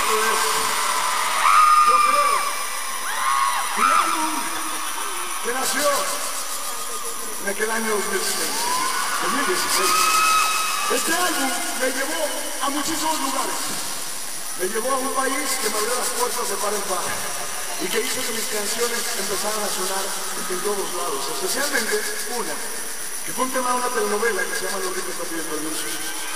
Esto es, yo creo, un álbum que nació en aquel año 2016. Este álbum me llevó a muchísimos lugares. Me llevó a un país que me abrió las puertas de par en par y que hizo que mis canciones empezaran a sonar en todos lados, especialmente una, que fue un tema de una telenovela que se llama Los ricos están pidiendo el dulce.